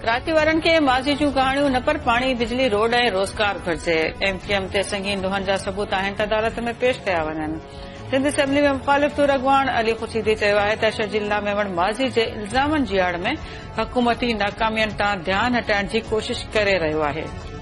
राती वारनि खे माज़ी जूं कहाणियूं न पर पाणी बिजली रोड ऐं रोज़गार घुर्जे। एमक्यूएम ते संगीन दुहनि जा सबूत आहिनि त अदालत में पेश कया वञनि। सिंध असेंबली में मुख़ालिफ़ तूर अॻवान अली ख़ुशीदी चयो आहे त शर्जीला मेवण माज़ी जे इल्ज़ामनि जी आड़ में हुकूमती नाकामियुनि तां ध्यानु हटाइण जी कोशिश करे रहियो आहे।